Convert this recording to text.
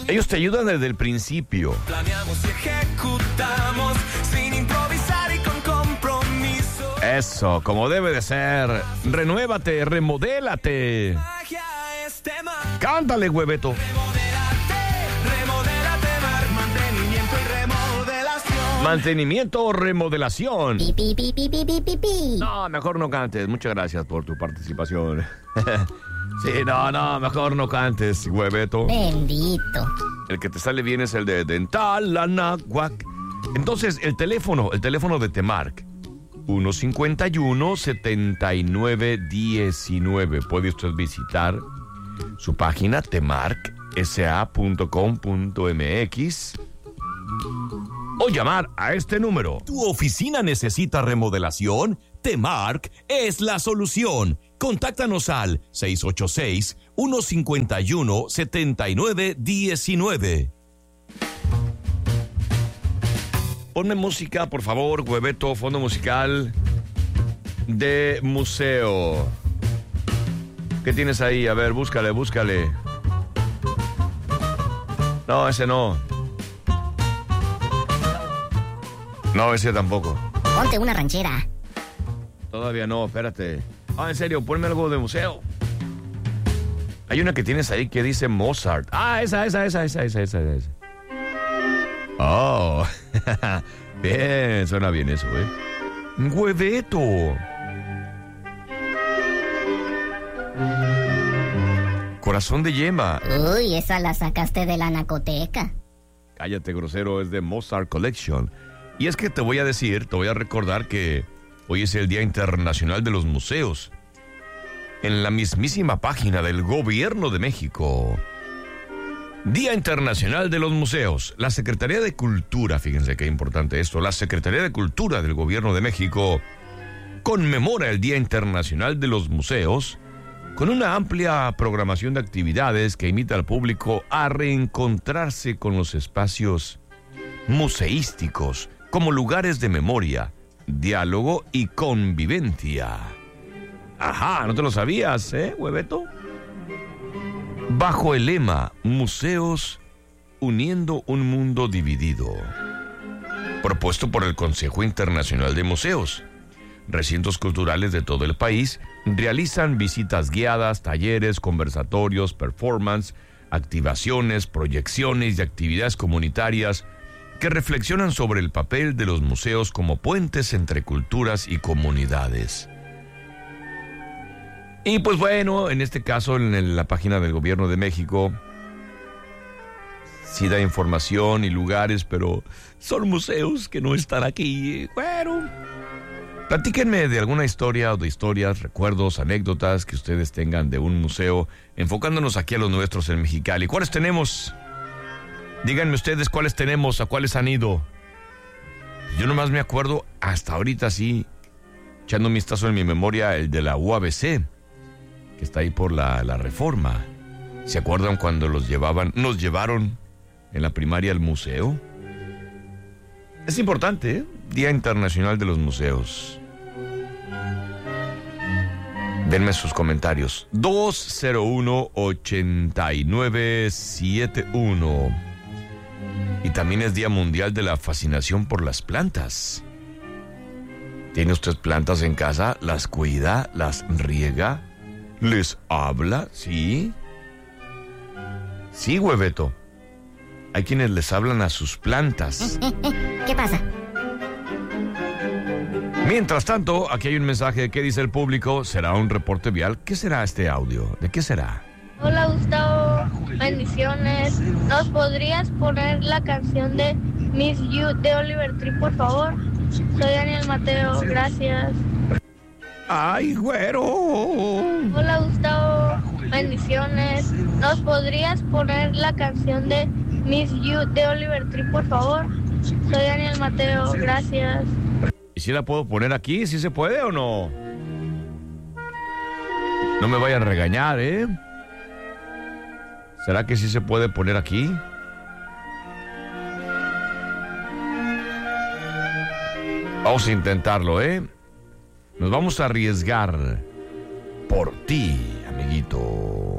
Ellos te ayudan desde el principio. Planeamos y ejecutamos sin improvisar y con compromiso. Eso, como debe de ser. Renuévate, remodélate. Magia este mar. Cántale, hueveto. Remodélate, mar. Mantenimiento y remodelación. Mantenimiento o remodelación. Pi, pi, pi, pi, pi, pi, pi, pi. No, mejor no cantes. Muchas gracias por tu participación. Sí, no, mejor no cantes, hueveto. Bendito. El que te sale bien es el de Dental Anahuac. Entonces, el teléfono de Temark. 151-7919. Puede usted visitar su página temarksa.com.mx o llamar a este número. ¿Tu oficina necesita remodelación? Temark es la solución. Contáctanos al 686-151-7919. Ponme música, por favor, hueveto, fondo musical de museo. ¿Qué tienes ahí? A ver, búscale. No, ese no. No, ese tampoco. Ponte una ranchera. Todavía no, espérate. En serio, ponme algo de museo. Hay una que tienes ahí que dice Mozart. Esa. Oh, bien, suena bien eso, Hueveto. Corazón de yema. Uy, esa la sacaste de la nacoteca. Cállate, grosero, es de Mozart Collection. Y es que te voy a recordar que hoy es el Día Internacional de los Museos. En la mismísima página del Gobierno de México. Día Internacional de los Museos. La Secretaría de Cultura, fíjense qué importante esto, la Secretaría de Cultura del Gobierno de México conmemora el Día Internacional de los Museos con una amplia programación de actividades que invita al público a reencontrarse con los espacios museísticos como lugares de memoria, diálogo y convivencia. Ajá, ¿no te lo sabías, hueveto? Bajo el lema Museos uniendo un mundo dividido, propuesto por el Consejo Internacional de Museos, recintos culturales de todo el país realizan visitas guiadas, talleres, conversatorios, performance, activaciones, proyecciones y actividades comunitarias que reflexionan sobre el papel de los museos como puentes entre culturas y comunidades. Y pues bueno, en este caso, en la página del Gobierno de México, sí da información y lugares, pero son museos que no están aquí. Bueno, platíquenme de alguna historia o de historias, recuerdos, anécdotas que ustedes tengan de un museo, enfocándonos aquí a los nuestros en Mexicali. ¿Cuáles tenemos? Díganme ustedes cuáles tenemos, a cuáles han ido. Yo nomás me acuerdo, hasta ahorita sí, echando un vistazo en mi memoria, el de la UABC, que está ahí por la Reforma. ¿Se acuerdan cuando nos llevaron en la primaria al museo? Es importante, Día Internacional de los Museos. Denme sus comentarios. 201-8971. Y también es Día Mundial de la Fascinación por las plantas. ¿Tiene usted plantas en casa? ¿Las cuida? ¿Las riega? ¿Les habla? ¿Sí? Sí, hueveto. Hay quienes les hablan a sus plantas. ¿Qué pasa? Mientras tanto, aquí hay un mensaje. ¿Qué dice el público? ¿Será un reporte vial? ¿Qué será este audio? ¿De qué será? Hola Gustavo, bendiciones. ¿Nos podrías poner la canción de Miss You de Oliver Tree, por favor? Soy Daniel Mateo, gracias. ¡Ay, güero! Hola Gustavo, bendiciones. ¿Nos podrías poner la canción de Miss You de Oliver Tree, por favor? Soy Daniel Mateo, gracias. ¿Y si la puedo poner aquí? ¿Sí se puede o no? No me vayan a regañar, ¿eh? ¿Será que sí se puede poner aquí? Vamos a intentarlo, ¿eh? Nos vamos a arriesgar por ti, amiguito.